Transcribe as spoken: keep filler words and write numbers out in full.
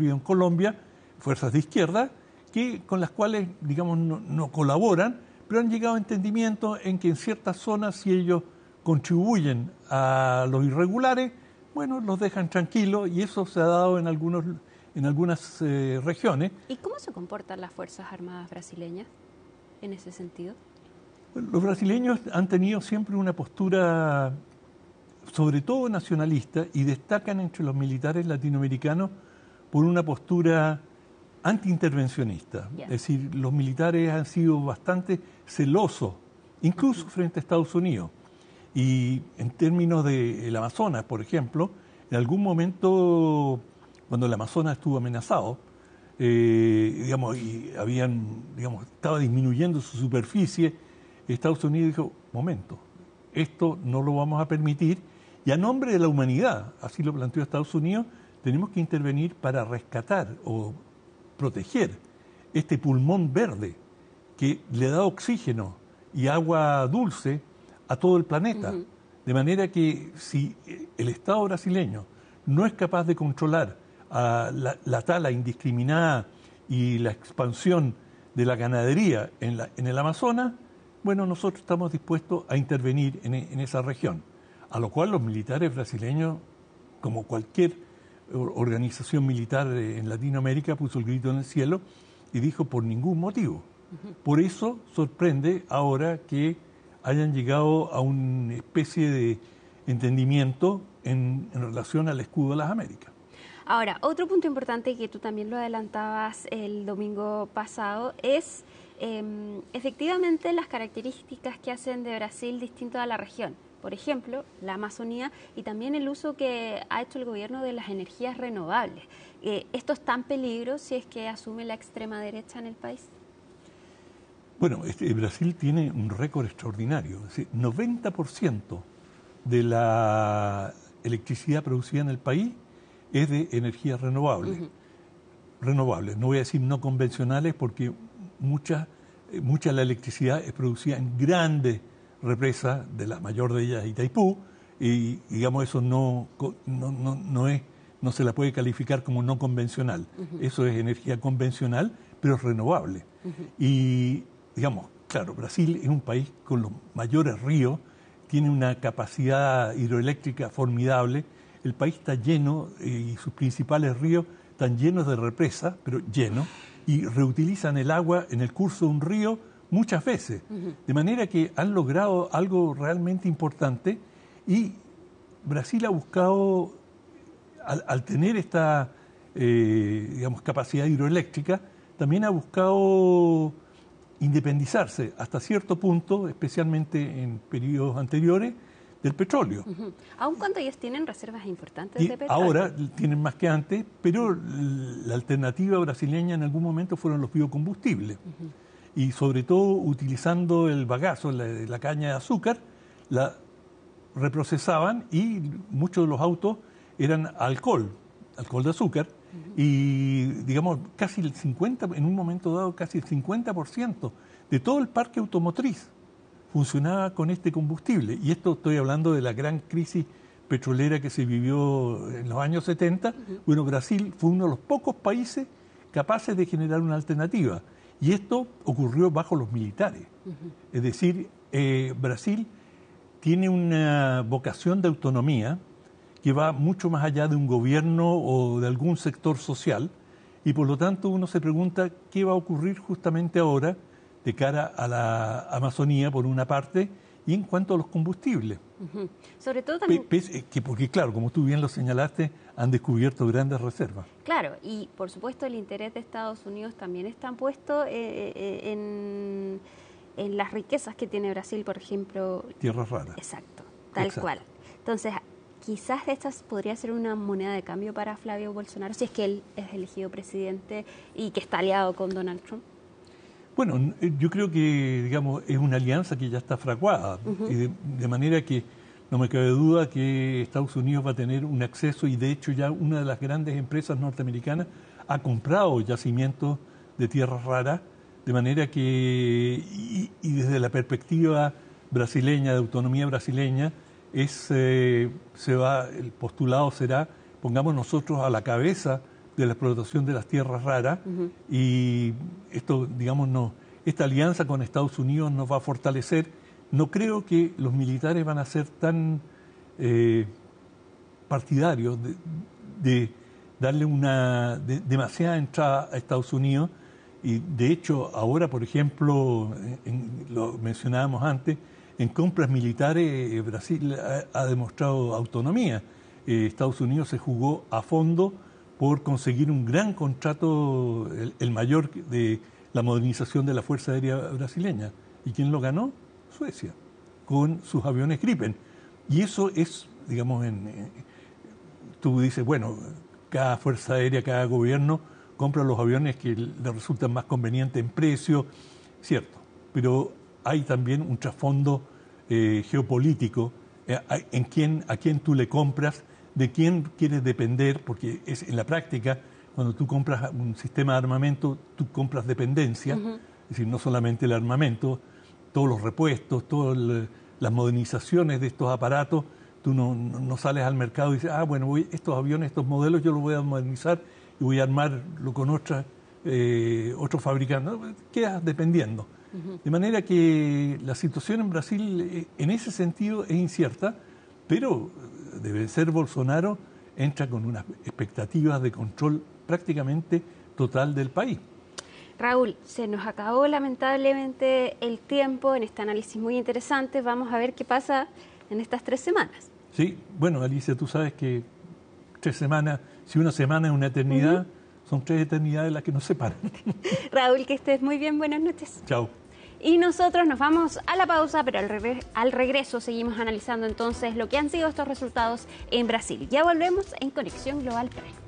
ocurrido en Colombia, fuerzas de izquierda, que, con las cuales, digamos, no, no colaboran, pero han llegado a entendimiento en que en ciertas zonas, si ellos contribuyen a los irregulares, bueno, los dejan tranquilos, y eso se ha dado en, algunos, en algunas eh, regiones. ¿Y cómo se comportan las Fuerzas Armadas brasileñas en ese sentido? Los brasileños han tenido siempre una postura, sobre todo nacionalista, y destacan entre los militares latinoamericanos por una postura antiintervencionista. Yeah. Es decir, los militares han sido bastante celosos, incluso uh-huh. frente a Estados Unidos. Y en términos del Amazonas, por ejemplo, en algún momento, cuando el Amazonas estuvo amenazado, eh, digamos, y habían, digamos, estaba disminuyendo su superficie, Estados Unidos dijo, momento, esto no lo vamos a permitir, y a nombre de la humanidad, así lo planteó Estados Unidos, tenemos que intervenir para rescatar o proteger este pulmón verde que le da oxígeno y agua dulce a todo el planeta. Uh-huh. De manera que si el Estado brasileño no es capaz de controlar uh, la, la tala indiscriminada y la expansión de la ganadería en, la, en el Amazonas, bueno, nosotros estamos dispuestos a intervenir en, en esa región. A lo cual los militares brasileños, como cualquier organización militar en Latinoamérica, puso el grito en el cielo y dijo por ningún motivo. Uh-huh. Por eso sorprende ahora que hayan llegado a una especie de entendimiento en, en relación al escudo de las Américas. Ahora, otro punto importante que tú también lo adelantabas el domingo pasado es eh, efectivamente las características que hacen de Brasil distinto a la región. Por ejemplo, la Amazonía y también el uso que ha hecho el gobierno de las energías renovables. Eh, ¿Esto está en peligro si es que asume la extrema derecha en el país? Bueno, este, Brasil tiene un récord extraordinario. Es decir, noventa por ciento de la electricidad producida en el país es de energías renovables. Uh-huh. Renovables, no voy a decir no convencionales, porque mucha, mucha de la electricidad es producida en grandes represa, de la mayor de ellas Itaipú, y digamos eso no, no, no, no, es, no se la puede calificar como no convencional. Uh-huh. Eso es energía convencional, pero es renovable. Uh-huh. Y digamos, claro, Brasil es un país con los mayores ríos, tiene una capacidad hidroeléctrica formidable, el país está lleno, eh, y sus principales ríos están llenos de represas, pero llenos, y reutilizan el agua en el curso de un río muchas veces, uh-huh. de manera que han logrado algo realmente importante, y Brasil ha buscado, al, al tener esta eh, digamos, capacidad hidroeléctrica, también ha buscado independizarse hasta cierto punto, especialmente en periodos anteriores, del petróleo. Uh-huh. Aun cuando ellos tienen reservas importantes y de petróleo. Ahora tienen más que antes, pero la alternativa brasileña en algún momento fueron los biocombustibles. Uh-huh. Y sobre todo utilizando el bagazo, la, la caña de azúcar, la reprocesaban y muchos de los autos eran alcohol, alcohol de azúcar, uh-huh. y digamos casi el cincuenta, en un momento dado casi el cincuenta por ciento de todo el parque automotriz funcionaba con este combustible. Y esto estoy hablando de la gran crisis petrolera que se vivió en los años setenta. Uh-huh. Bueno, Brasil fue uno de los pocos países capaces de generar una alternativa. Y esto ocurrió bajo los militares. Uh-huh. Es decir, eh, Brasil tiene una vocación de autonomía que va mucho más allá de un gobierno o de algún sector social, y por lo tanto uno se pregunta qué va a ocurrir justamente ahora de cara a la Amazonía, por una parte, y en cuanto a los combustibles. Uh-huh. Sobre todo también... Pe- pe- que porque, claro, como tú bien lo señalaste, han descubierto grandes reservas. Claro, y por supuesto el interés de Estados Unidos también está puesto eh, eh, en, en las riquezas que tiene Brasil, por ejemplo. Tierras raras. Exacto, tal Exacto. cual. Entonces, quizás estas podría ser una moneda de cambio para Flavio Bolsonaro, si es que él es elegido presidente y que está aliado con Donald Trump. Bueno, yo creo que, digamos, es una alianza que ya está fraguada, uh-huh. y de, de manera que no me cabe duda que Estados Unidos va a tener un acceso, y de hecho ya una de las grandes empresas norteamericanas ha comprado yacimientos de tierras raras, de manera que, y, y desde la perspectiva brasileña, de autonomía brasileña, es, eh, se va, el postulado será, pongamos nosotros a la cabeza de la explotación de las tierras raras. Uh-huh. Y esto, digamos, no, esta alianza con Estados Unidos nos va a fortalecer. No creo que los militares van a ser tan eh, partidarios de, de darle una de, demasiada entrada a Estados Unidos. Y de hecho, ahora, por ejemplo, en, lo mencionábamos antes, en compras militares Brasil ha, ha demostrado autonomía. Eh, Estados Unidos se jugó a fondo por conseguir un gran contrato, el, el mayor de la modernización de la Fuerza Aérea brasileña. ¿Y quién lo ganó? Suecia, con sus aviones Gripen. Y eso es, digamos, en, en, tú dices, bueno, cada Fuerza Aérea, cada gobierno compra los aviones que le resultan más convenientes en precio, cierto, pero hay también un trasfondo eh, geopolítico eh, en quién, a quién tú le compras, de quién quieres depender, porque es en la práctica, cuando tú compras un sistema de armamento, tú compras dependencia, uh-huh. Es decir, no solamente el armamento, todos los repuestos, todas las modernizaciones de estos aparatos, tú no, no, no sales al mercado y dices, ah, bueno, voy, estos aviones, estos modelos yo los voy a modernizar y voy a armarlo con otra, eh, otros fabricantes. ¿No? Quedas dependiendo. Uh-huh. De manera que la situación en Brasil en ese sentido es incierta, pero de vencer Bolsonaro entra con unas expectativas de control prácticamente total del país. Raúl, se nos acabó lamentablemente el tiempo en este análisis muy interesante. Vamos a ver qué pasa en estas tres semanas. Sí, bueno, Alicia, tú sabes que tres semanas, si una semana es una eternidad, uh-huh. Son tres eternidades las que nos separan. Raúl, que estés muy bien, buenas noches. Chao. Y nosotros nos vamos a la pausa, pero al, regre- al regreso seguimos analizando entonces lo que han sido estos resultados en Brasil. Ya volvemos en Conexión Global Prime.